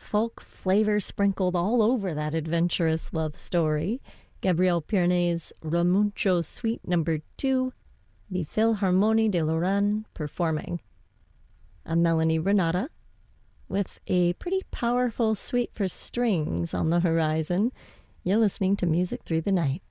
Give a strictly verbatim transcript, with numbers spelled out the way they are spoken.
folk flavor sprinkled all over that adventurous love story. Gabriel Piernet's Ramuncho Suite Number Two, the Philharmonie de Lorraine performing. I'm Melanie Renata, with a pretty powerful suite for strings on the horizon. You're listening to Music Through the Night.